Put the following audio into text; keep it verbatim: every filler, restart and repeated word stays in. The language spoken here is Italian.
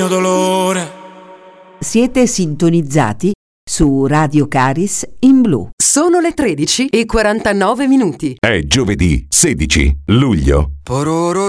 dolore. Siete sintonizzati su Radio Caris in blu. Sono le tredici e quarantanove minuti. È giovedì sedici luglio. Pororo